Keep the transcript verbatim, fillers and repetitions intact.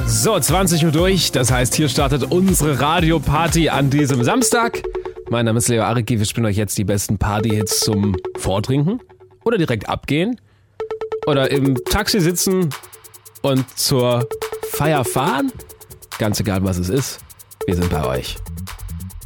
So, zwanzig Uhr durch, das heißt, hier startet unsere Radioparty an diesem Samstag. Mein Name ist Leo Ariki, wir spielen euch jetzt die besten Party-Hits zum Vortrinken oder direkt abgehen oder im Taxi sitzen und zur Feier fahren. Ganz egal, was es ist, wir sind bei euch.